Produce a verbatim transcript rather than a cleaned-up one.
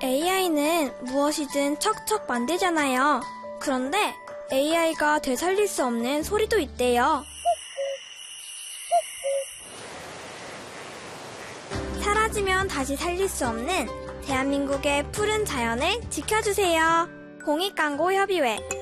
에이아이는 무엇이든 척척 만들잖아요. 그런데 에이아이가 되살릴 수 없는 소리도 있대요. 사라지면 다시 살릴 수 없는 대한민국의 푸른 자연을 지켜주세요. 공익광고협의회